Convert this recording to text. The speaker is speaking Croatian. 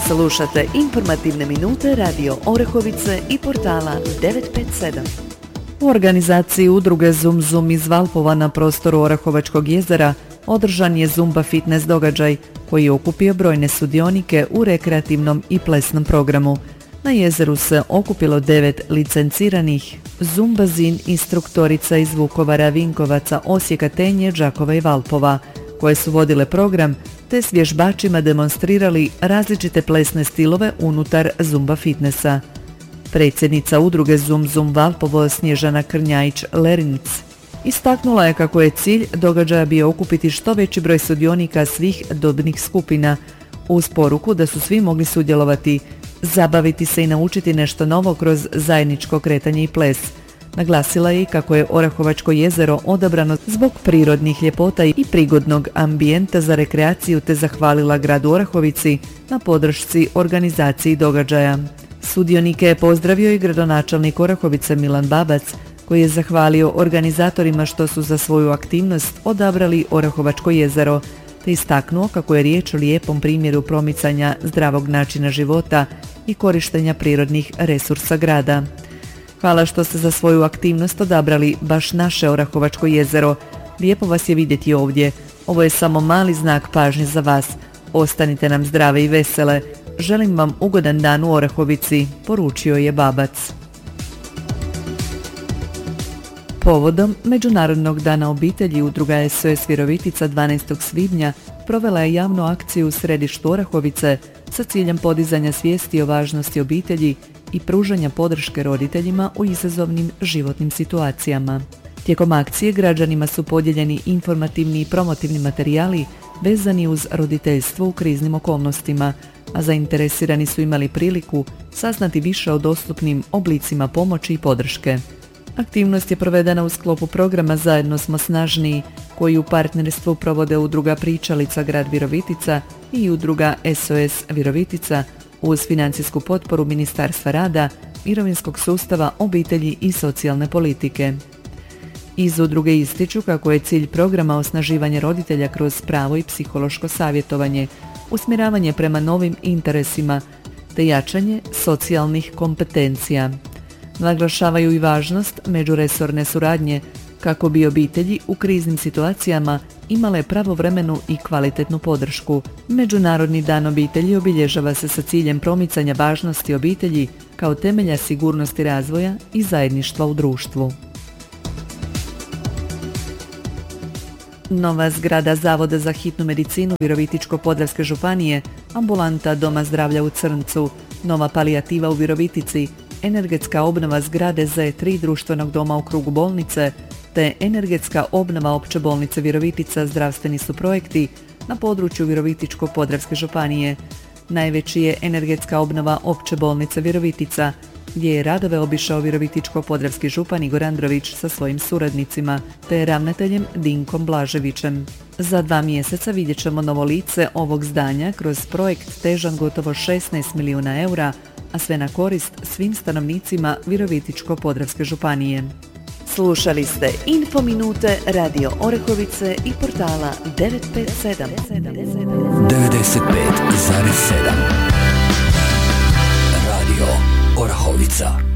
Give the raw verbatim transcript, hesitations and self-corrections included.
Slušate informativne minute Radio Orehovice i portala devet pet sedam. U organizaciji udruge Zum Zum iz Valpova na prostoru Orahovačkog jezera održan je Zumba fitness događaj koji je okupio brojne sudionike u rekreativnom i plesnom programu. Na jezeru se okupilo devet licenciranih zumbazin instruktorica iz Vukovara, Vinkovaca, Osijeka, Tenje, Đakova i Valpova, koje su vodile program te s vježbačima demonstrirali različite plesne stilove unutar Zumba fitnessa. Predsjednica udruge Zum Zum Valpovo Snježana Krnjajić-Lerinic istaknula je kako je cilj događaja bio okupiti što veći broj sudionika svih dobnih skupina, uz poruku da su svi mogli sudjelovati, zabaviti se i naučiti nešto novo kroz zajedničko kretanje i ples. Naglasila je i kako je Orahovačko jezero odabrano zbog prirodnih ljepota i prigodnog ambijenta za rekreaciju te zahvalila gradu Orahovici na podršci organizaciji događaja. Sudionike je pozdravio i gradonačelnik Orahovice Milan Babac, koji je zahvalio organizatorima što su za svoju aktivnost odabrali Orahovačko jezero, te istaknuo kako je riječ o lijepom primjeru promicanja zdravog načina života i korištenja prirodnih resursa grada. Hvala što ste za svoju aktivnost odabrali baš naše Orahovačko jezero. Lijepo vas je vidjeti ovdje. Ovo je samo mali znak pažnje za vas. Ostanite nam zdrave i vesele. Želim vam ugodan dan u Orahovici, poručio je Babac. Povodom Međunarodnog dana obitelji udruga S O S Virovitica dvanaestog svibnja provela je javnu akciju u središtu Orahovice sa ciljem podizanja svijesti o važnosti obitelji i pružanja podrške roditeljima u izazovnim životnim situacijama. Tijekom akcije građanima su podijeljeni informativni i promotivni materijali vezani uz roditeljstvo u kriznim okolnostima, a zainteresirani su imali priliku saznati više o dostupnim oblicima pomoći i podrške. Aktivnost je provedena u sklopu programa Zajedno smo snažniji, koji u partnerstvu provode udruga Pričalica grad Virovitica i udruga S O S Virovitica uz financijsku potporu Ministarstva rada, mirovinskog sustava, obitelji i socijalne politike. Iz udruge ističu kako je cilj programa osnaživanje roditelja kroz pravo i psihološko savjetovanje, usmjeravanje prema novim interesima te jačanje socijalnih kompetencija. Naglašavaju i važnost međuresorne suradnje kako bi obitelji u kriznim situacijama imale pravovremenu i kvalitetnu podršku. Međunarodni dan obitelji obilježava se sa ciljem promicanja važnosti obitelji kao temelja sigurnosti razvoja i zajedništva u društvu. Nova zgrada Zavoda za hitnu medicinu Virovitičko-podravske županije, ambulanta Doma zdravlja u Crncu, nova palijativa u Virovitici, energetska obnova zgrade Z tri društvenog doma u krugu bolnice, te energetska obnova opće bolnice Virovitica zdravstveni su projekti na području Virovitičko-podravske županije. Najveći je energetska obnova opće bolnice Virovitica, gdje je radove obišao Virovitičko-podravski župan Igor Andrović sa svojim suradnicima, te ravnateljem Dinkom Blaževićem. Za dva mjeseca vidjet ćemo novo lice ovog zdanja kroz projekt težan gotovo šesnaest milijuna eura, a sve na korist svim stanovnicima Virovitičko-podravske županije. Slušali ste Info minute Radio Orehovice i portala devet pet sedam. devedeset pet zarez sedam Radio Orahovica.